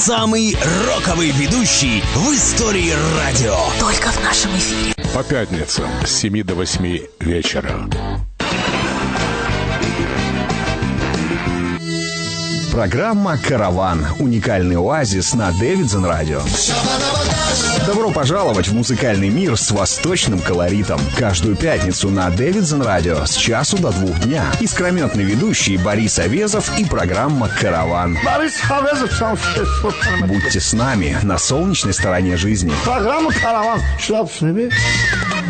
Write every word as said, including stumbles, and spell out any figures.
Самый роковый ведущий в истории радио. Только в нашем эфире. По пятницам с семи до восьми вечера. Программа «Караван». Уникальный оазис на Дэвидсон Радио. Добро пожаловать в музыкальный мир с восточным колоритом. Каждую пятницу на Дэвидсон Радио с часу до двух дня. Искрометный ведущий Борис Овезов и программа «Караван». Борис Овезов. Будьте с нами на солнечной стороне жизни. Программа «Караван».